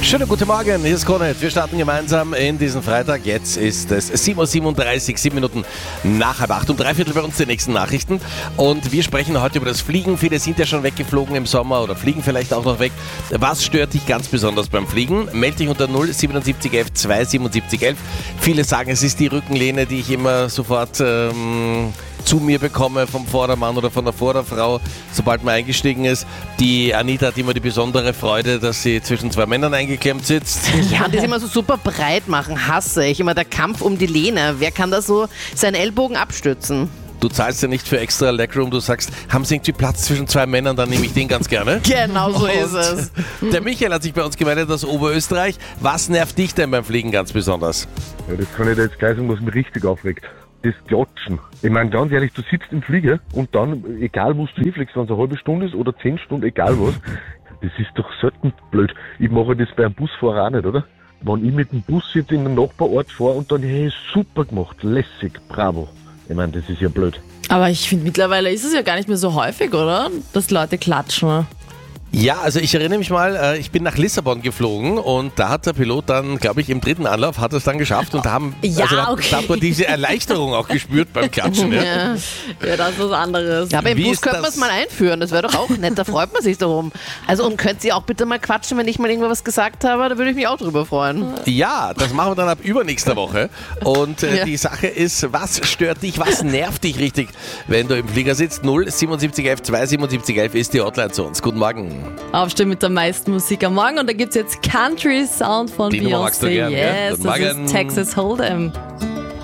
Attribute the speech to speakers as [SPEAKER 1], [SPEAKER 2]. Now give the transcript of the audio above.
[SPEAKER 1] Schönen guten Morgen, hier ist Konrad. Wir starten gemeinsam in diesen Freitag. Jetzt ist es 7:37 Uhr, 7 Minuten nach 7:30. Um 3/4 bei uns die nächsten Nachrichten. Und wir sprechen heute über das Fliegen. Viele sind ja schon weggeflogen im Sommer oder fliegen vielleicht auch noch weg. Was stört dich ganz besonders beim Fliegen? Meld dich unter 07711 27711. Viele sagen, es ist die Rückenlehne, die ich immer sofort zu mir bekomme vom Vordermann oder von der Vorderfrau, sobald man eingestiegen ist. Die Anita hat immer die besondere Freude, dass sie zwischen zwei Männern eingeklemmt sitzt.
[SPEAKER 2] Ja, und das immer so super breit machen, hasse ich. Immer der Kampf um die Lehne. Wer kann da so seinen Ellbogen abstützen?
[SPEAKER 1] Du zahlst ja nicht für extra Legroom, du sagst, haben Sie irgendwie Platz zwischen zwei Männern, dann nehme ich den ganz gerne.
[SPEAKER 2] Genau so ist es.
[SPEAKER 1] Der Michael hat sich bei uns gemeldet aus Oberösterreich. Was nervt dich denn beim Fliegen ganz besonders?
[SPEAKER 3] Ja, das kann ich dir jetzt gleich sagen, was mich richtig aufregt. Das Klatschen. Ich meine, ganz ehrlich, du sitzt im Flieger und dann, egal wo du hinfliegst, wenn es eine halbe Stunde ist oder 10 Stunden, egal was, das ist doch selten blöd. Ich mache das bei einem Busfahrer auch nicht, oder? Wenn ich mit dem Bus jetzt in den Nachbarort fahre und dann, hey, super gemacht, lässig, bravo. Ich meine, das ist ja blöd.
[SPEAKER 4] Aber ich finde, mittlerweile ist es ja gar nicht mehr so häufig, oder? Dass Leute klatschen.
[SPEAKER 1] Ja, also ich erinnere mich mal, ich bin nach Lissabon geflogen und da hat der Pilot dann, glaube ich, im 3. Anlauf hat er es dann geschafft und da haben
[SPEAKER 4] Ja,
[SPEAKER 1] da
[SPEAKER 4] okay.
[SPEAKER 1] hat man diese Erleichterung auch gespürt beim Klatschen. Ja.
[SPEAKER 4] Ja, das ist was anderes.
[SPEAKER 2] Ja, aber im
[SPEAKER 1] Wie
[SPEAKER 2] Bus
[SPEAKER 1] ist
[SPEAKER 2] könnte man
[SPEAKER 1] das?
[SPEAKER 2] es mal einführen, das wäre doch auch nett, da freut man sich darum. Also und könnt ihr auch bitte mal quatschen, wenn ich mal irgendwas gesagt habe, da würde ich mich auch drüber freuen.
[SPEAKER 1] Ja, das machen wir dann ab übernächster Woche. Und
[SPEAKER 2] Ja.
[SPEAKER 1] die Sache ist, was stört dich, was nervt dich richtig, wenn du im Flieger sitzt? 07711 27711 ist die Hotline zu uns. Guten Morgen.
[SPEAKER 4] Aufstehen mit der meisten Musik am Morgen und da gibt es jetzt Country Sound von
[SPEAKER 1] Die Nummer magst du
[SPEAKER 4] Beyoncé.
[SPEAKER 1] gern, gell?
[SPEAKER 4] Yes,
[SPEAKER 1] Guten
[SPEAKER 4] das
[SPEAKER 1] Morgen.
[SPEAKER 4] ist Texas Hold'em.